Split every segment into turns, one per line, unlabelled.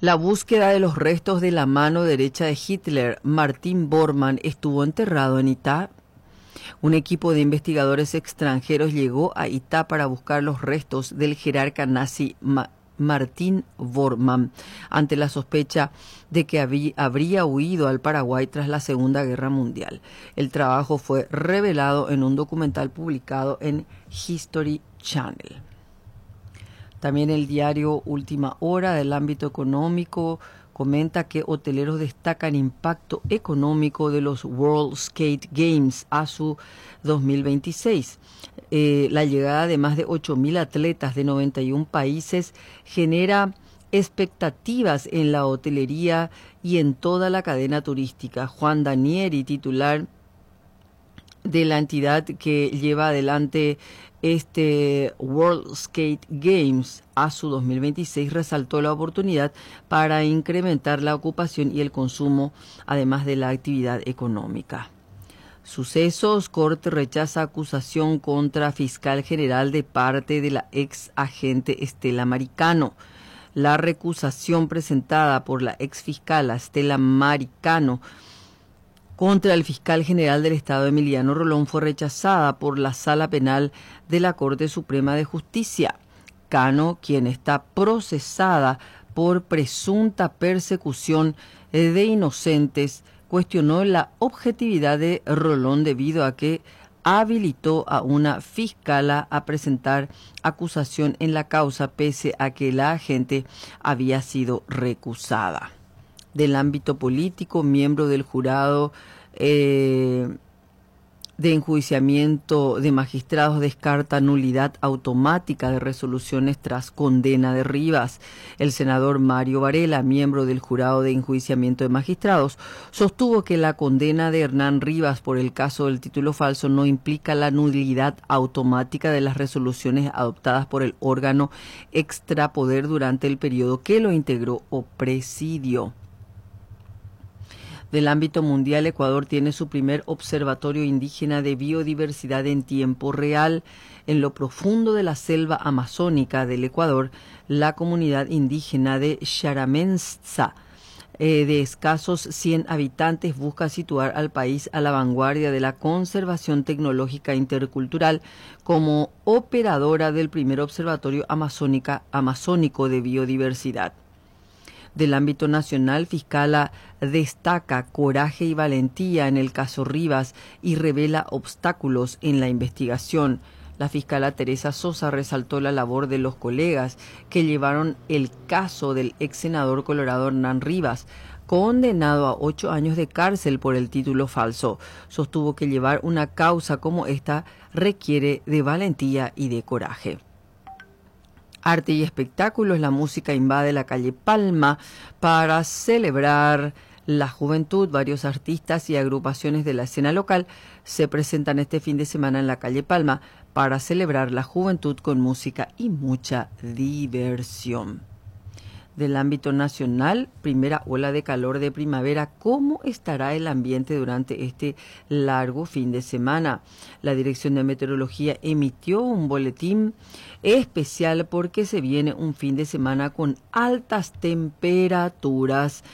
La búsqueda de los restos de la mano derecha de Hitler, Martin Bormann, estuvo enterrado en Itá. Un equipo de investigadores extranjeros llegó a Itá para buscar los restos del jerarca nazi Martin Bormann, ante la sospecha de que habría huido al Paraguay tras la Segunda Guerra Mundial. El trabajo fue revelado en un documental publicado en History Channel. También el diario Última Hora del ámbito económico comenta que hoteleros destacan impacto económico de los World Skate Games ASU 2026. La llegada de más de 8.000 atletas de 91 países genera expectativas en la hotelería y en toda la cadena turística. Juan Danieri, titular de la entidad que lleva adelante este World Skate Games ASU 2026, resaltó la oportunidad para incrementar la ocupación y el consumo, además de la actividad económica. Sucesos: Corte rechaza acusación contra fiscal general de parte de la ex agente Estela Maricano. La recusación presentada por la ex fiscal Estela Maricano contra el fiscal general del Estado Emiliano Rolón fue rechazada por la Sala Penal de la Corte Suprema de Justicia. Cano, quien está procesada por presunta persecución de inocentes, cuestionó la objetividad de Rolón debido a que habilitó a una fiscala a presentar acusación en la causa pese a que la agente había sido recusada. Del ámbito político, miembro del jurado de enjuiciamiento de magistrados descarta nulidad automática de resoluciones tras condena de Rivas. El senador Mario Varela, miembro del jurado de enjuiciamiento de magistrados, sostuvo que la condena de Hernán Rivas por el caso del título falso no implica la nulidad automática de las resoluciones adoptadas por el órgano extrapoder durante el periodo que lo integró o presidió. Del ámbito mundial, Ecuador tiene su primer observatorio indígena de biodiversidad en tiempo real. En lo profundo de la selva amazónica del Ecuador, la comunidad indígena de Xaramenza, de escasos 100 habitantes, busca situar al país a la vanguardia de la conservación tecnológica intercultural como operadora del primer observatorio amazónico de biodiversidad. Del ámbito nacional, fiscala destaca coraje y valentía en el caso Rivas y revela obstáculos en la investigación. La fiscala Teresa Sosa resaltó la labor de los colegas que llevaron el caso del ex senador colorado Hernán Rivas, condenado a 8 años de cárcel por el título falso. Sostuvo que llevar una causa como esta requiere de valentía y de coraje. Arte y espectáculos, la música invade la calle Palma para celebrar la juventud. Varios artistas y agrupaciones de la escena local se presentan este fin de semana en la calle Palma para celebrar la juventud con música y mucha diversión. Del ámbito nacional, primera ola de calor de primavera. ¿Cómo estará el ambiente durante este largo fin de semana? La Dirección de Meteorología emitió un boletín especial porque se viene un fin de semana con altas temperaturas,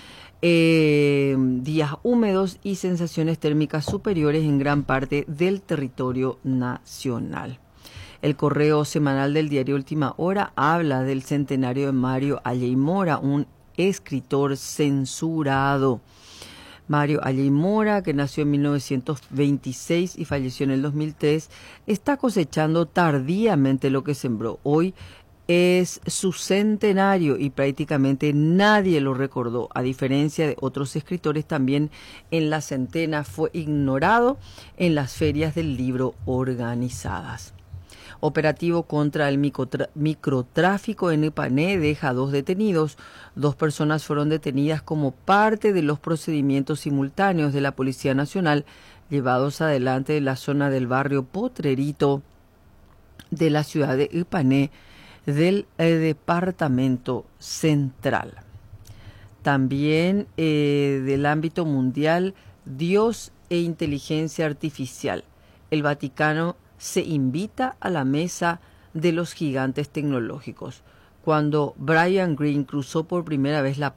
días húmedos y sensaciones térmicas superiores en gran parte del territorio nacional. El correo semanal del diario Última Hora habla del centenario de Mario Alley Mora, un escritor censurado. Mario Alley Mora, que nació en 1926 y falleció en el 2003, está cosechando tardíamente lo que sembró. Hoy es su centenario y prácticamente nadie lo recordó. A diferencia de otros escritores, también en la centena fue ignorado en las ferias del libro organizadas. Operativo contra el microtráfico en Ipané deja 2 detenidos. 2 personas fueron detenidas como parte de los procedimientos simultáneos de la Policía Nacional llevados adelante en la zona del barrio Potrerito de la ciudad de Ipané del Departamento Central. También del ámbito mundial, Dios e inteligencia artificial. El Vaticano se invita a la mesa de los gigantes tecnológicos. Cuando Brian Greene cruzó por primera vez la